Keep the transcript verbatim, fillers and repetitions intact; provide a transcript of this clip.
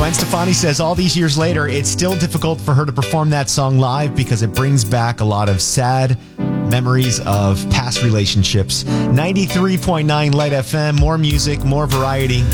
Gwen Stefani says all these years later, it's still difficult for her to perform that song live because it brings back a lot of sad memories of past relationships. ninety-three point nine Light F M, more music, more variety.